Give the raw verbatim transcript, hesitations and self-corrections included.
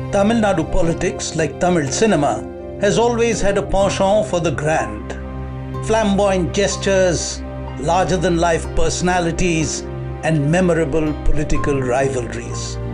Tamil Nadu politics, like Tamil cinema, has always had a penchant for the grand. Flamboyant gestures, larger-than-life personalities, and memorable political rivalries.